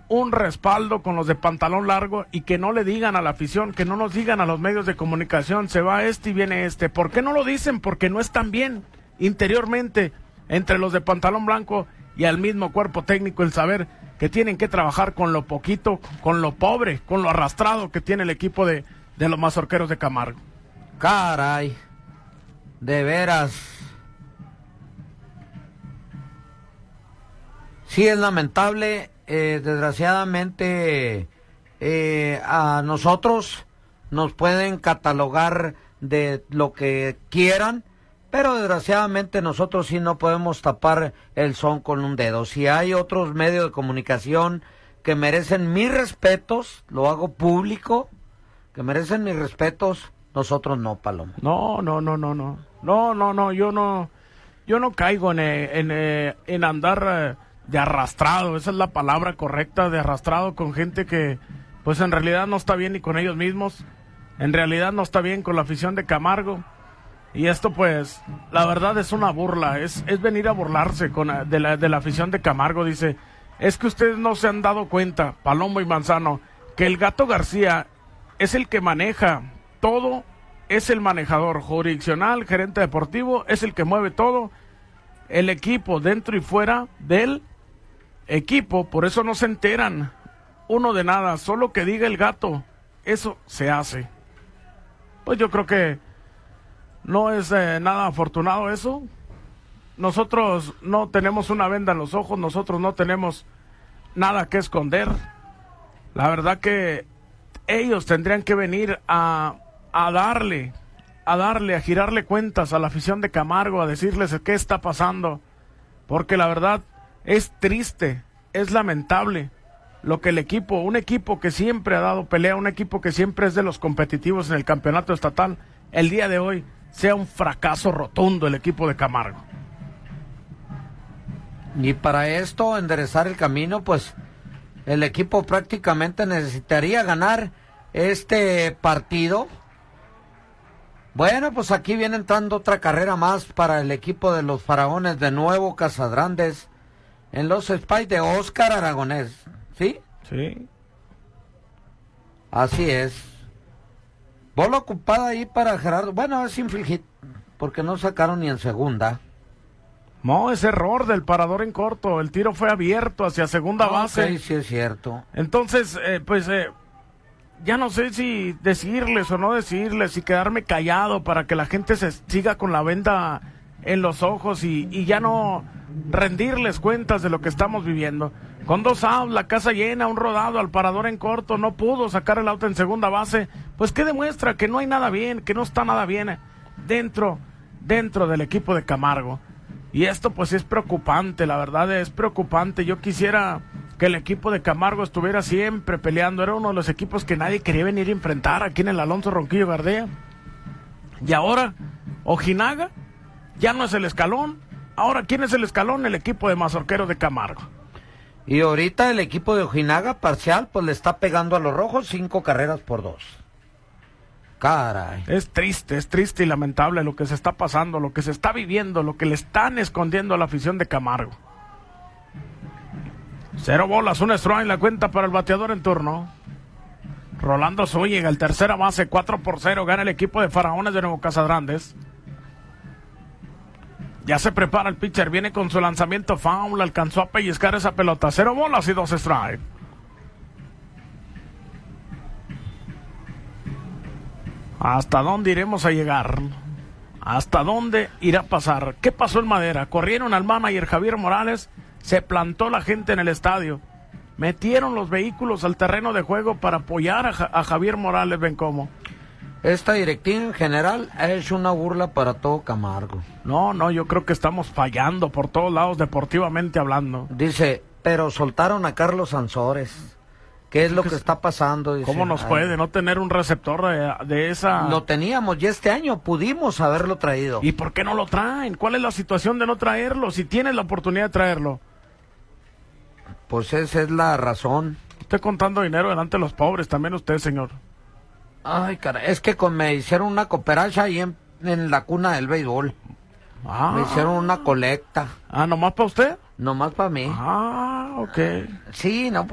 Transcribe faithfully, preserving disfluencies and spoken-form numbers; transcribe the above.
un respaldo con los de pantalón largo y que no le digan a la afición, que no nos digan a los medios de comunicación, se va este y viene este. ¿Por qué no lo dicen? Porque no están bien interiormente entre los de pantalón blanco y al mismo cuerpo técnico, el saber que tienen que trabajar con lo poquito, con lo pobre, con lo arrastrado que tiene el equipo de, de los Mazorqueros de Camargo. Caray, de veras. Sí, es lamentable, eh, desgraciadamente eh, a nosotros nos pueden catalogar de lo que quieran, pero desgraciadamente nosotros sí no podemos tapar el son con un dedo. Si hay otros medios de comunicación que merecen mis respetos, lo hago público, que merecen mis respetos, nosotros no, Paloma. No, no, no, no, no, no, no, no, yo no, yo no caigo en, en, en andar eh, de arrastrado, esa es la palabra correcta, de arrastrado con gente que, pues en realidad no está bien ni con ellos mismos, en realidad no está bien con la afición de Camargo, y esto pues, la verdad es una burla, es, es venir a burlarse con, de, la, de la afición de Camargo, dice, es que ustedes no se han dado cuenta, Palomo y Manzano, que el Gato García es el que maneja todo, es el manejador jurisdiccional, gerente deportivo, es el que mueve todo, el equipo dentro y fuera del equipo, por eso no se enteran uno de nada, solo que diga el Gato, eso se hace. Pues yo creo que no es eh, nada afortunado eso. Nosotros no tenemos una venda en los ojos, nosotros no tenemos nada que esconder. La verdad que ellos tendrían que venir a, a darle, a darle, a girarle cuentas a la afición de Camargo, a decirles qué está pasando, porque la verdad es triste, es lamentable lo que el equipo, un equipo que siempre ha dado pelea, un equipo que siempre es de los competitivos en el campeonato estatal, el día de hoy sea un fracaso rotundo el equipo de Camargo. Y para esto, enderezar el camino, pues el equipo prácticamente necesitaría ganar este partido. Bueno, pues aquí viene entrando otra carrera más para el equipo de los Faraones de Nuevo Casadrandes en los Spies de Óscar Aragonés, ¿sí? Sí. Así es. Bola ocupada ahí para Gerardo. Bueno, es infligir, porque no sacaron ni en segunda. No, es error del parador en corto. El tiro fue abierto hacia segunda base. Sí, sí es cierto. Entonces, eh, pues, eh, ya no sé si decirles o no decirles, si quedarme callado para que la gente se siga con la venda en los ojos y, y ya no rendirles cuentas de lo que estamos viviendo. Con dos outs, la casa llena, un rodado al parador en corto, no pudo sacar el auto en segunda base. Pues que demuestra que no hay nada bien, que no está nada bien dentro, dentro del equipo de Camargo. Y esto pues es preocupante, la verdad es preocupante. Yo quisiera que el equipo de Camargo estuviera siempre peleando. Era uno de los equipos que nadie quería venir a enfrentar aquí en el Alonso Ronquillo Gardea. Y ahora, Ojinaga ya no es el escalón. Ahora, ¿quién es el escalón? El equipo de Mazorqueros de Camargo. Y ahorita el equipo de Ojinaga parcial pues le está pegando a los rojos cinco carreras por dos. Caray. Es triste, es triste y lamentable lo que se está pasando, lo que se está viviendo, lo que le están escondiendo a la afición de Camargo. Cero bolas, un strike en la cuenta para el bateador en turno. Rolando Zúñiga, el tercera base, cuatro por cero, gana el equipo de Faraones de Nuevo Casadrandes. Ya se prepara el pitcher, viene con su lanzamiento foul, alcanzó a pellizcar esa pelota. Cero bolas y dos strikes. ¿Hasta dónde iremos a llegar? ¿Hasta dónde irá a pasar? ¿Qué pasó en Madera? Corrieron al manager Javier Morales, se plantó la gente en el estadio, metieron los vehículos al terreno de juego para apoyar a, ja- a Javier Morales, ven cómo. Esta directiva en general es una burla para todo Camargo. No, no, yo creo que estamos fallando por todos lados deportivamente hablando. Dice, pero soltaron a Carlos Sansores. ¿Qué es lo que está pasando? Dice, ¿Cómo nos ay, puede no tener un receptor de, de esa...? Lo teníamos y este año pudimos haberlo traído. ¿Y por qué no lo traen? ¿Cuál es la situación de no traerlo? Si tienes la oportunidad de traerlo. Pues esa es la razón. Usted contando dinero delante de los pobres, también usted, señor. Ay, caray, es que con, me hicieron una cooperacha ahí en, en la cuna del béisbol. Ah. Me hicieron una colecta. Ah, ¿nomás para usted? Nomás para mí. Ah, ok. Sí, no,